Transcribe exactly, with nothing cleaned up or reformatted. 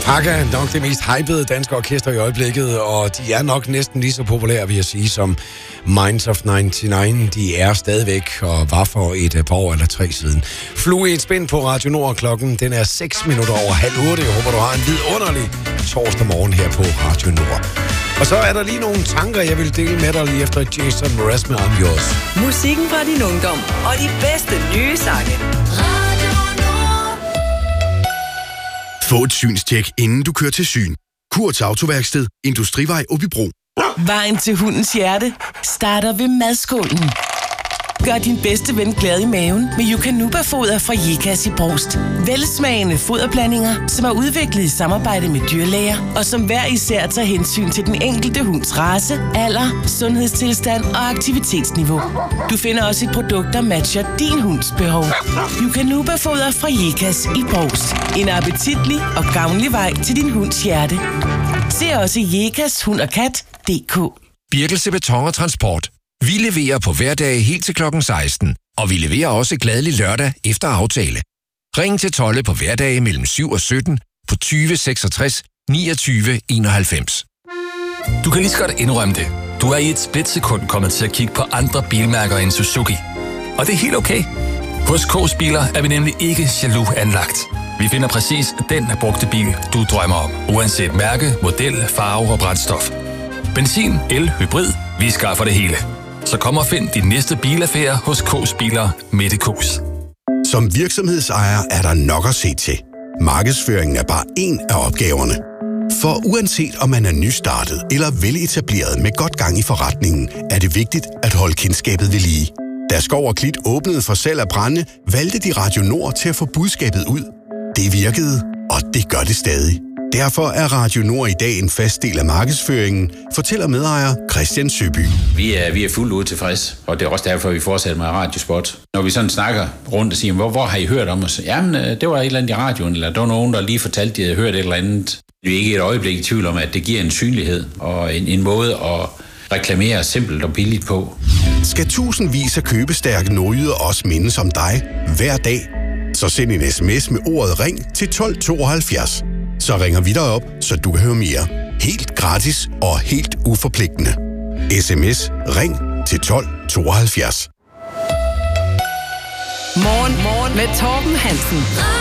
Alpaca, nok det mest hypede danske orkester i øjeblikket, og de er nok næsten lige så populære, vil jeg sige, som Minds of nioghalvfems. De er stadigvæk, og var for et par år eller tre siden. Flue i et spænd på Radio Nord. Klokken, den er seks minutter over halv otte. Jeg håber, du har en vidunderlig torsdag morgen her på Radio Nord. Og så er der lige nogle tanker, jeg vil dele med dig lige efter Jason Mraz med I'm Yours. Musikken fra din ungdom og de bedste nye sange. Få et synstjek, inden du kører til syn. Kurts Autoværksted, Industrivej, Åbybro. Vejen til hundens hjerte starter ved madskålen. Gør din bedste ven glad i maven med Yukanuba-foder fra Jekas i Brost. Velsmagende foderblandinger, som er udviklet i samarbejde med dyrlæger, og som hver især tager hensyn til den enkelte hunds race, alder, sundhedstilstand og aktivitetsniveau. Du finder også et produkt, der matcher din hunds behov. Yukanuba-foder fra Jekas i Brost. En appetitlig og gavnlig vej til din hunds hjerte. Se også Jekas Hund og Kat punktum d k. Birkelse Beton og Transport. Vi leverer på hverdage helt til klokken seksten, og vi leverer også glædelig lørdag efter aftale. Ring til Tolle på hverdage mellem syv og sytten på tyve seksogtres niogtyve enoghalvfems. Du kan lige så godt indrømme det. Du er i et splitsekund kommet til at kigge på andre bilmærker end Suzuki. Og det er helt okay. Hos K's Biler er vi nemlig ikke jaloux anlagt. Vi finder præcis den brugte bil, du drømmer om, uanset mærke, model, farve og brændstof. Benzin, el, hybrid, vi skaffer det hele. Så kom og find din næste bilaffære hos K's Biler Mette K's. Som virksomhedsejer er der nok at se til. Markedsføringen er bare en af opgaverne. For uanset om man er nystartet eller veletableret med godt gang i forretningen, er det vigtigt at holde kendskabet ved lige. Da Skov og Klit åbnede for salg af brænde, valgte de Radio Nord til at få budskabet ud. Det virkede, og det gør det stadig. Derfor er Radio Nord i dag en fast del af markedsføringen, fortæller medejer Christian Søby. Vi er, vi er fuldt ud tilfreds, og det er også derfor, vi fortsætter med radiospot. Når vi sådan snakker rundt og siger, hvor, hvor har I hørt om os? Jamen, det var et eller andet i radioen, eller der var nogen, der lige fortalte, at de havde hørt et eller andet. Vi er ikke et øjeblik i tvivl om, at det giver en synlighed og en, en måde at reklamere simpelt og billigt på. Skal tusindvis af købestærke nordjyder også mindes om dig hver dag? Så send en sms med ordet ring til tolv tooghalvfjerds. Så ringer vi dig op, så du kan høre mere. Helt gratis og helt uforpligtende. S M S ring til tolv tooghalvfjerds. Morgen, morgen med Torben Hansen.